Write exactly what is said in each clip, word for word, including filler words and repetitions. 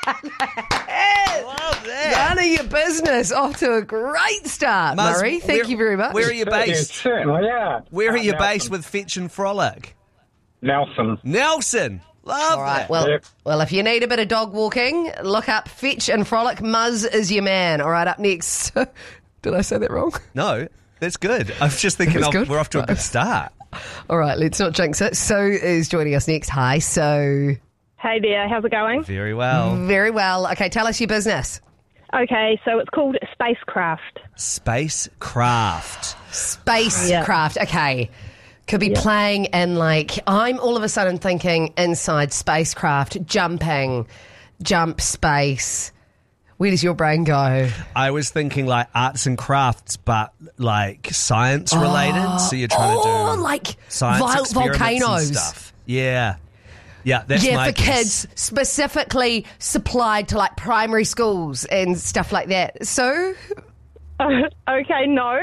Love that. None of your business. Off to a great start, Muzz, Murray. Thank where- you very much. Where are you based? Certainly, yeah. Where are Uh, you Nelson. based with Fetch and Frolic? Nelson. Nelson. Love All right. that. Well, Yep. well, if you need a bit of dog walking, look up Fetch and Frolic. Muzz is your man. All right, up next. Did I say that wrong? No, that's good. I was just thinking That's of, good? we're off to a good start. All right, let's not jinx it. So is joining us next. Hi, So. Hey there, how's it going? Very well. Very well. Okay, tell us your business. Okay, so it's called Spacecraft. Spacecraft. Spacecraft. Okay. Could be playing in, like, I'm all of a sudden thinking inside spacecraft, jumping, jump space. Where does your brain go? I was thinking like arts and crafts, but like science related. So you're trying oh, to do like science vol- experiments volcanoes. and stuff. Yeah. Yeah, that's Yeah, my for guess. kids, specifically supplied to, like, primary schools and stuff like that. So, Okay, no.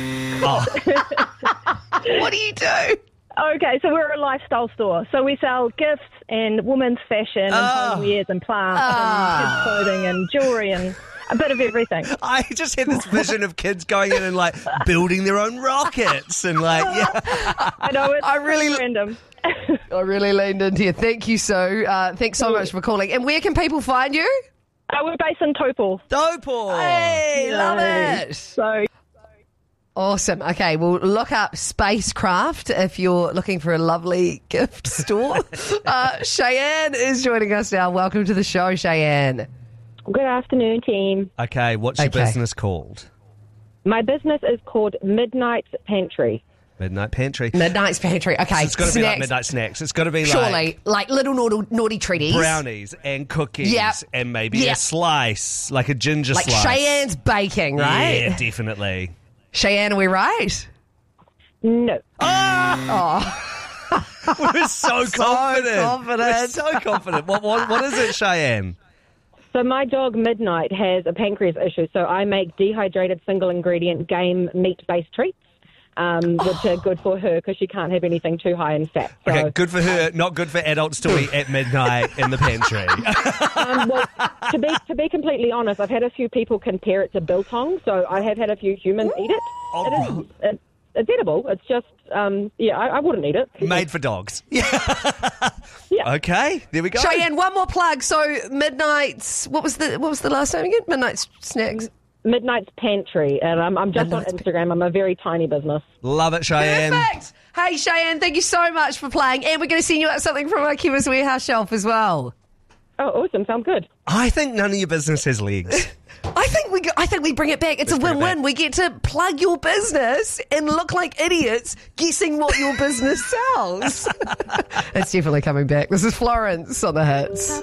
what do you do? Okay, so we're a lifestyle store. So we sell gifts and women's fashion and Oh. homewares and plants Ah. and kids' clothing and jewellery and a bit of everything. I just had this vision of kids going in and like building their own rockets and like, yeah. I know it's I really- pretty random. I really leaned into you. Thank you, so. Uh, thanks so much for calling. And where can people find you? Uh, we're based in Topol. Dopal. Hey, love it. So Awesome. Okay, well, look up Spacecraft if you're looking for a lovely gift store. uh, Cheyenne is joining us now. Welcome to the show, Cheyenne. Good afternoon, team. Okay, what's your Okay. business called? My business is called Midnight Pantry. Midnight Pantry. Midnight's Pantry. Okay, So it's got to be like snacks. midnight snacks. It's got to be Surely, like like little naughty, naughty treaties. brownies and cookies Yep. and maybe Yep. a slice, like a ginger Like slice. Cheyenne's baking, right? Yeah, definitely. Cheyenne, are we right? No. We're so confident. confident. We're so confident. What, what, what is it, Cheyenne? So my dog Midnight has a pancreas issue, so I make dehydrated single ingredient game meat-based treats, um, which are good for her because she can't have anything too high in fat. So, Okay, good for her, not good for adults to eat at midnight in the pantry. um, well, to be to be completely honest, I've had a few people compare it to biltong, so I have had a few humans eat it. Oh. It is, it, it's edible. It's just, um, yeah, I, I wouldn't eat it. Made for dogs. Yeah. Yeah. Okay, there we go. Cheyenne, one more plug. So Midnight's, what was the what was the last name again? Midnight's Snacks. Midnight's Pantry, and I'm, I'm just Midnight's on Instagram. I'm a very tiny business. Love it, Cheyenne. Perfect. Hey, Cheyenne, thank you so much for playing. And we're going to send you out something from our Chemist Warehouse shelf as well. Oh, awesome. Sounds good. I think none of your business has legs. I think we go, I think we bring it back. It's Let's a bring it win-win. back. We get to plug your business and look like idiots guessing what your business sells. It's definitely coming back. This is Florence on the Hits.